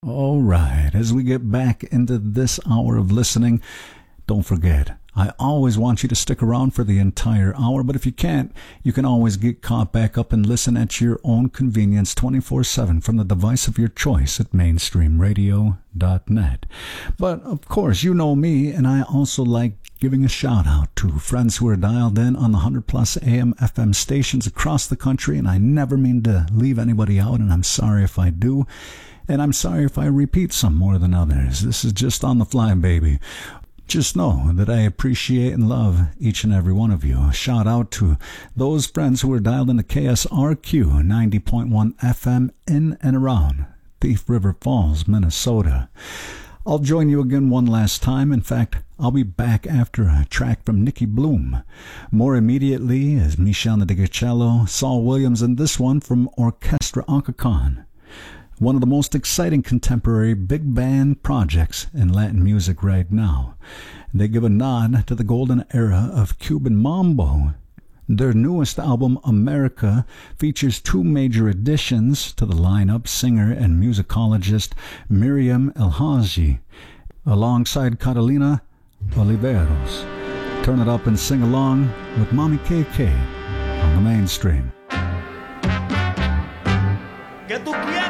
All right, as we get back into this hour of listening, don't forget, I always want you to stick around for the entire hour, but if you can't, you can always get caught back up and listen at your own convenience 24/7 from the device of your choice at mainstreamradio.net. But of course, you know me, and I also like giving a shout out to friends who are dialed in on the 100 plus AM FM stations across the country, and I never mean to leave anybody out, and I'm sorry if I do. And I'm sorry if I repeat some more than others. This is just on the fly, baby. Just know that I appreciate and love each and every one of you. A shout out to those friends who are dialed into KSRQ 90.1 FM in and around Thief River Falls, Minnesota. I'll join you again one last time. In fact, I'll be back after a track from Nicky Bloom. More immediately is Michel Ndegecello, Saul Williams, and this one from Orchestra Onkakan. One of the most exciting contemporary big band projects in Latin music right now. They give a nod to the golden era of Cuban mambo. Their newest album, America, features two major additions to the lineup: singer and musicologist Miriam El-Haji, alongside Catalina Oliveros. Turn it up and sing along with Mommy KK on the Mainstream. ¿Qué tú quieres?